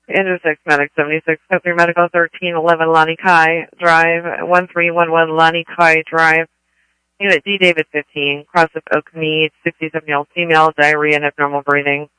Intersect Medic 76, code 3 Medical 1311 Lani Kai Drive, 1311 Lani Kai Drive. Unit D David 15, cross of Oak Mead, 67-year-old female, diarrhea and abnormal breathing.